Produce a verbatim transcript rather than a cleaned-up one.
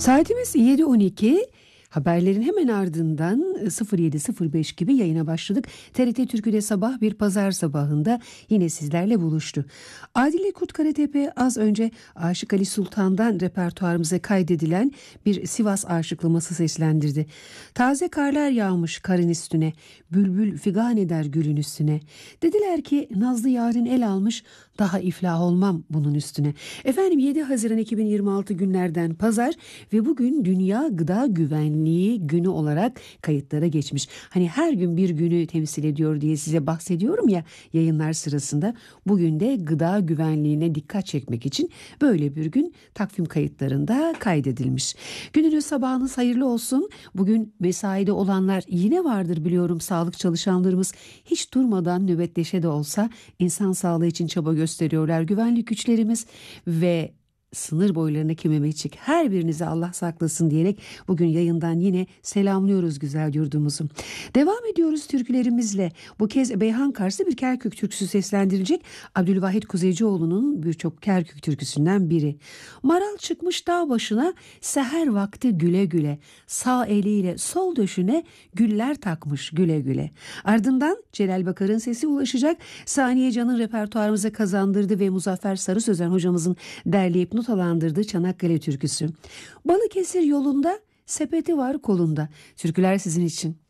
Saatimiz yedi on iki. Haberlerin hemen ardından sıfır yedi sıfır beş gibi yayına başladık. T R T Türkü'de sabah bir pazar sabahında yine sizlerle buluştu. Adile Kurtkaratepe az önce Aşık Ali Sultan'dan repertuarımıza kaydedilen bir Sivas aşıklaması seslendirdi. Taze karlar yağmış karın üstüne, bülbül figan eder gülün üstüne. Dediler ki Nazlı yarın el almış, daha iflah olmam bunun üstüne. Efendim yedi Haziran iki bin yirmi altı günlerden pazar ve bugün Dünya Gıda Güvenliği Günü olarak kayıtlara geçmiş. Hani her gün bir günü temsil ediyor diye size bahsediyorum ya yayınlar sırasında. Bugün de gıda güvenliğine dikkat çekmek için böyle bir gün takvim kayıtlarında kaydedilmiş. Gününüz sabahınız hayırlı olsun. Bugün mesaide olanlar yine vardır biliyorum, sağlık çalışanlarımız hiç durmadan nöbetleşe de olsa insan sağlığı için çaba gösteriyorlar. Güvenlik güçlerimiz ve sınır boylarındaki Mehmetçik, her birinize Allah saklasın diyerek bugün yayından yine selamlıyoruz güzel yurdumuzu. Devam ediyoruz türkülerimizle. Bu kez Beyhan Kars'ta bir Kerkük türküsü seslendirilecek. Abdülvahit Kuzeycioğlu'nun birçok Kerkük türküsünden biri. Maral çıkmış dağ başına, seher vakti güle güle, sağ eliyle sol döşüne güller takmış güle güle. Ardından Celal Bakar'ın sesi ulaşacak. Saniye Can'ın repertuarımıza kazandırdı ve Muzaffer Sarı Sözen hocamızın derleyip notalandırdığı Çanakkale türküsü. Balıkesir yolunda, sepeti var kolunda. Türküler sizin için.